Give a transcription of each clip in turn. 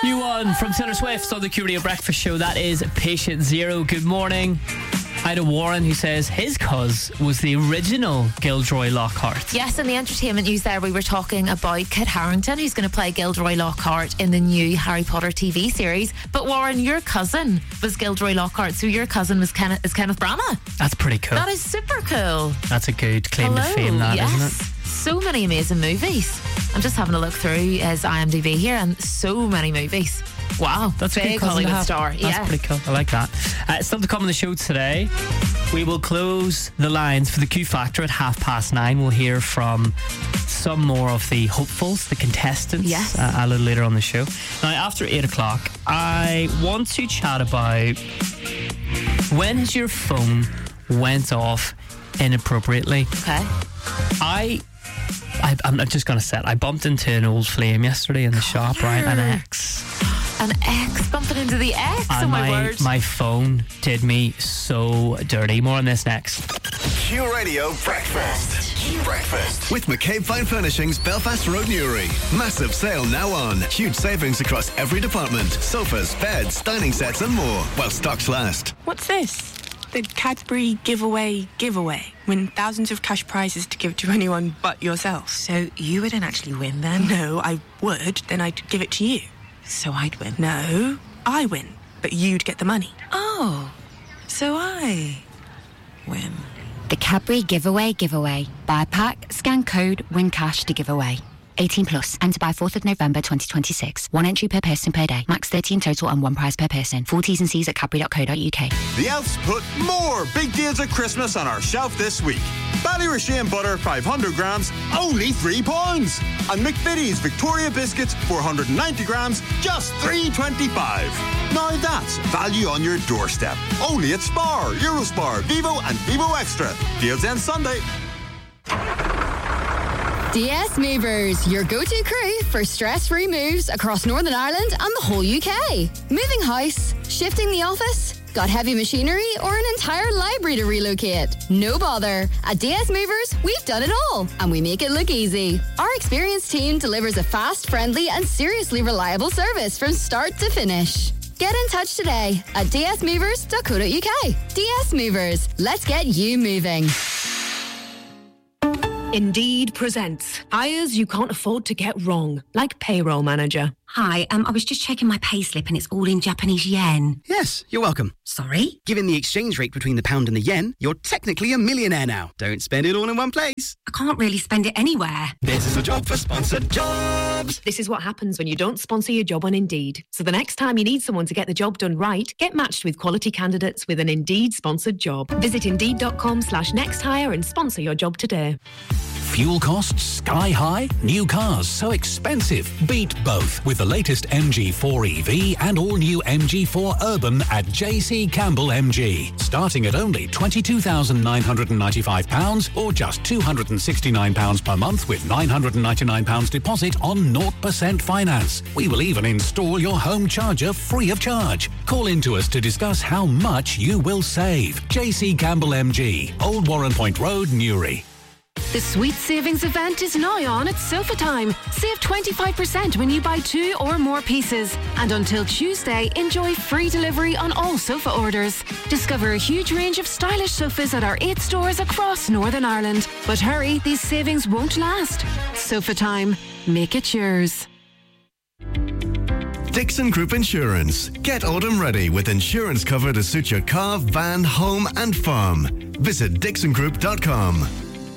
New one from Taylor Swift on the Q Radio Breakfast Show. That is Patient Zero. Good morning. Ida Warren, who says his cuz was the original Gilderoy Lockhart. Yes, in the entertainment news there, we were talking about Kit Harington, who's going to play Gilderoy Lockhart in the new Harry Potter TV series. But Warren, your cousin was Gilderoy Lockhart, so your cousin was Kenneth Branagh. That's pretty cool. That is super cool. That's a good claim to fame, that, yes. isn't it? So many amazing movies. I'm just having a look through his IMDb here, and so many movies. Wow, that's a big good cousin Hollywood to have. star. That's pretty cool. I like that. Still to come on the show today, we will close the lines for the Q Factor at 9:30. We'll hear from some more of the hopefuls, the contestants, a little later on the show. Now, after 8 o'clock, I want to chat about when has your phone went off inappropriately. Okay. I'm just going to say it. I bumped into an old flame yesterday in the shop, right? An ex. An ex bumping into the ex. And oh my word. My phone did me so dirty. More on this next. Q Radio Breakfast. Q Breakfast. With McCabe Fine Furnishings, Belfast Road, Newry. Massive sale now on. Huge savings across every department. Sofas, beds, dining sets and more. While stocks last. What's this? The Cadbury giveaway. Win thousands of cash prizes to give to anyone but yourself. So you wouldn't actually win then? No, I would. Then I'd give it to you. So I'd win? No, I win. But you'd get the money. Oh, so I win. The Cadbury giveaway. Buy a pack, scan code, win cash to give away. 18 plus. Enter by 4th of November 2026. One entry per person per day. Max 30 in total and one prize per person. Full T's and C's at cadbury.co.uk. The Elves put more big deals at Christmas on our shelf this week. Ballyrashane butter, 500 grams, only £3. And McVitie's Victoria biscuits, 490 grams, just $3.25. Now that's value on your doorstep. Only at Spar, Eurospar, Vivo and Vivo Extra. Deals end Sunday. DS Movers, your go-to crew for stress-free moves across Northern Ireland and the whole UK. Moving house, shifting the office, got heavy machinery or an entire library to relocate? No bother. At DS Movers, we've done it all and we make it look easy. Our experienced team delivers a fast, friendly and seriously reliable service from start to finish. Get in touch today at dsmovers.co.uk. DS Movers, let's get you moving. Indeed presents hires you can't afford to get wrong, like payroll manager. Hi, I was just checking my payslip and it's all in Japanese yen. Yes, you're welcome. Sorry? Given the exchange rate between the pound and the yen, you're technically a millionaire now. Don't spend it all in one place. I can't really spend it anywhere. This is a job for sponsored jobs. This is what happens when you don't sponsor your job on Indeed. So the next time you need someone to get the job done right, get matched with quality candidates with an Indeed sponsored job. Visit Indeed.com/nexthire and sponsor your job today. Fuel costs sky high? New cars so expensive? Beat both with the latest MG4 EV and all new MG4 Urban at JC Campbell MG. Starting at only £22,995 or just £269 per month with £999 deposit on 0% finance. We will even install your home charger free of charge. Call in to us to discuss how much you will save. JC Campbell MG, Old Warren Point Road, Newry. The Sweet Savings event is now on at Sofa Time. Save 25% when you buy 2 or more pieces. And until Tuesday, enjoy free delivery on all sofa orders. Discover a huge range of stylish sofas at our 8 stores across Northern Ireland. But hurry, these savings won't last. Sofa Time. Make it yours. Dixon Group Insurance. Get autumn ready with insurance cover to suit your car, van, home and farm. Visit dixongroup.com.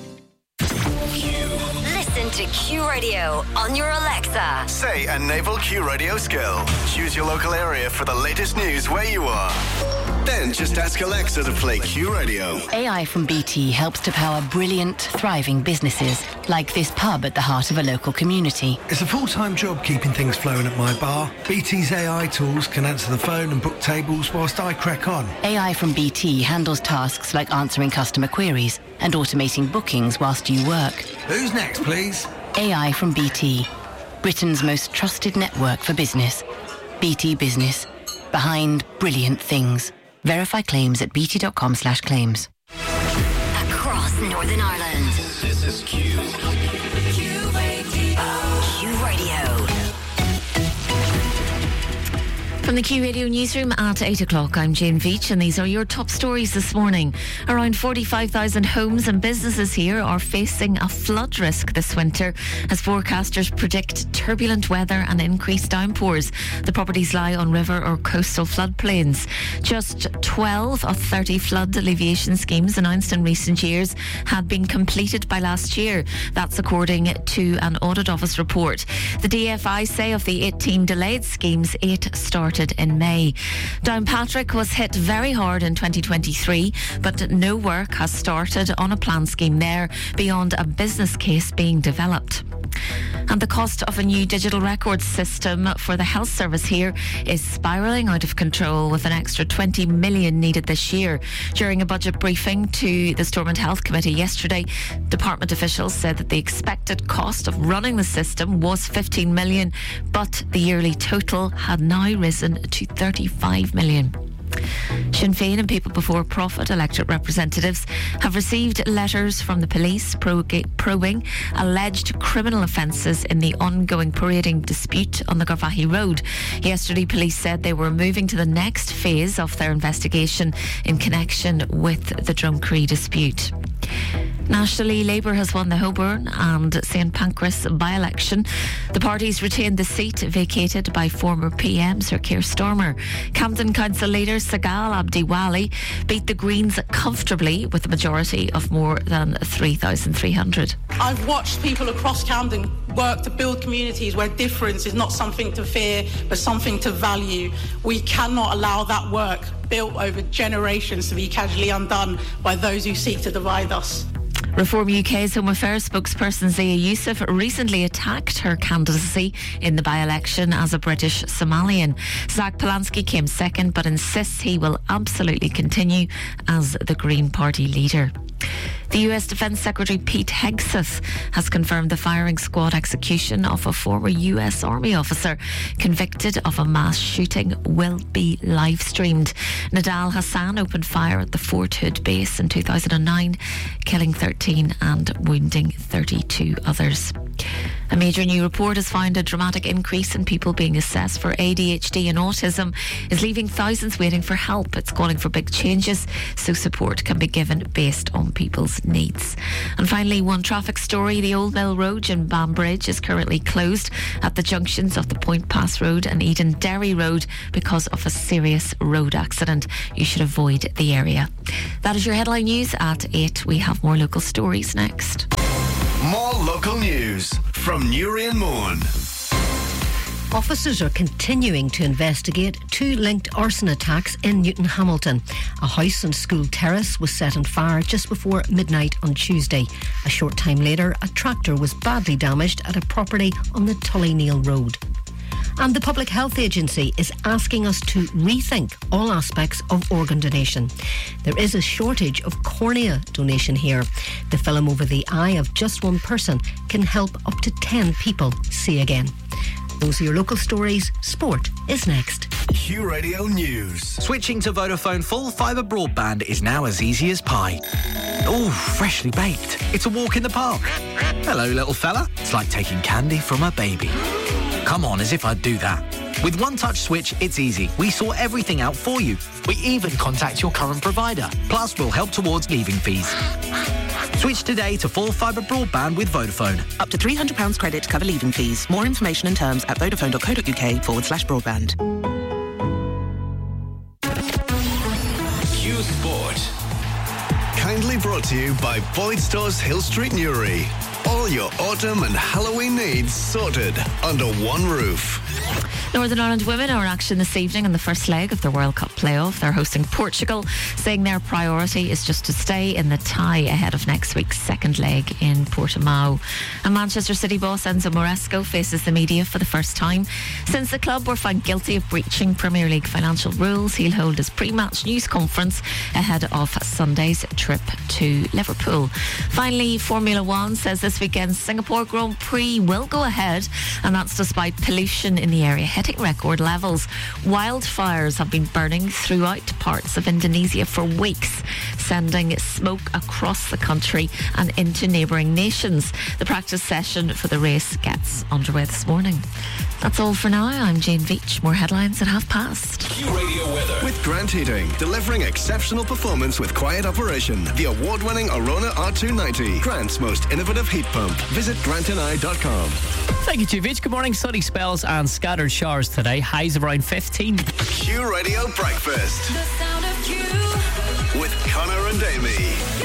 Listen to Q Radio on your Alexa. Say a naval Q Radio skill. Choose your local area for the latest news where you are. Then just ask Alexa to play Q Radio. AI from BT helps to power brilliant, thriving businesses, like this pub at the heart of a local community. It's a full-time job keeping things flowing at my bar. BT's AI tools can answer the phone and book tables whilst I crack on. AI from BT handles tasks like answering customer queries and automating bookings whilst you work. Who's next, please? AI from BT, Britain's most trusted network for business. BT Business, behind brilliant things. Verify claims at bt.com/claims. Across Northern Ireland. This is Q. Q Radio. From the Q Radio newsroom at 8 o'clock, I'm Jane Veach, and these are your top stories this morning. Around 45,000 homes and businesses here are facing a flood risk this winter as forecasters predict turbulent weather and increased downpours. The properties lie on river or coastal floodplains. Just 12 of 30 flood alleviation schemes announced in recent years had been completed by last year. That's according to an Audit Office report. The DFI say of the 18 delayed schemes, 8 started in May. Downpatrick was hit very hard in 2023, but no work has started on a planned scheme there beyond a business case being developed. And the cost of a new digital records system for the health service here is spiralling out of control, with an extra 20 million needed this year. During a budget briefing to the Stormont Health Committee yesterday, department officials said that the expected cost of running the system was 15 million, but the yearly total had now risen to 35 million. Sinn Féin and People Before Profit elected representatives have received letters from the police probing alleged criminal offences in the ongoing parading dispute on the Garvaghey Road. Yesterday, police said they were moving to the next phase of their investigation in connection with the Drumcree dispute. Nationally, Labour has won the Holborn and St Pancras by-election. The parties retained the seat vacated by former PM Sir Keir Starmer. Camden Council leader Sagal Abdiwali beat the Greens comfortably with a majority of more than 3,300. I've watched people across Camden work to build communities where difference is not something to fear but something to value. We cannot allow that work built over generations to be casually undone by those who seek to divide us. Reform UK's Home Affairs spokesperson Zia Youssef recently attacked her candidacy in the by-election as a British Somalian. Zach Polanski came second, but insists he will absolutely continue as the Green Party leader. The US Defence Secretary Pete Hegseth has confirmed the firing squad execution of a former US Army officer convicted of a mass shooting will be live streamed. Nadal Hassan opened fire at the Fort Hood base in 2009, killing 13 and wounding 32 others. A major new report has found a dramatic increase in people being assessed for ADHD and autism is leaving thousands waiting for help. It's calling for big changes so support can be given based on people's needs. And finally, one traffic story. The Old Mill Road in Banbridge is currently closed at the junctions of the Point Pass Road and Eden Derry Road because of a serious road accident. You should avoid the area. That is your headline news at 8. We have more local stories next. More local news from Newry and Mourne. Officers are continuing to investigate 2 linked arson attacks in Newton Hamilton. A house and school terrace was set on fire just before midnight on Tuesday. A short time later, a tractor was badly damaged at a property on the Tullyneal Road. And the Public Health Agency is asking us to rethink all aspects of organ donation. There is a shortage of cornea donation here. The film over the eye of just one person can help up to 10 people see again. Those are your local stories. Sport is next. Q Radio News. Switching to Vodafone full fibre broadband is now as easy as pie. Oh, freshly baked. It's a walk in the park. Hello, little fella. It's like taking candy from a baby. Come on, as if I'd do that. With One Touch Switch, it's easy. We sort everything out for you. We even contact your current provider. Plus, we'll help towards leaving fees. Switch today to full fibre broadband with Vodafone. Up to £300 credit to cover leaving fees. More information and terms at vodafone.co.uk/broadband. Q Sport. Kindly brought to you by Boyd Stores Hill Street, Newry. All your autumn and Halloween needs sorted under one roof. Northern Ireland women are in action this evening in the first leg of their World Cup playoff. They're hosting Portugal, saying their priority is just to stay in the tie ahead of next week's second leg in Portimao. And Manchester City boss Enzo Maresco faces the media for the first time. Since the club were found guilty of breaching Premier League financial rules, he'll hold his pre-match news conference ahead of Sunday's trip to Liverpool. Finally, Formula One says this weekend's Singapore Grand Prix will go ahead, and that's despite pollution in the area heading hitting record levels. Wildfires have been burning throughout parts of Indonesia for weeks, sending smoke across the country and into neighbouring nations. The practice session for the race gets underway this morning. That's all for now. I'm Jane Veach. More headlines at 5:30. Q Radio weather with Grant Heating, delivering exceptional performance with quiet operation. The award-winning Arona R290, Grant's most innovative heat pump. Visit grantandI.com. Thank you, Veach. Good morning. Sunny spells and scattered showers today. Highs of around 15. Q Radio Breakfast The sound of Q. with Connor and Amy.